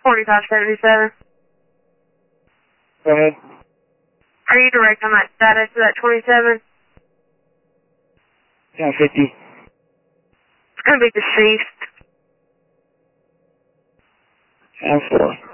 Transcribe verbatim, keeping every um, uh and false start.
forty-five seventy-seven. Go ahead. Are you direct on that status of that twenty-seven? ten fifty. It's going to be deceased. ten four.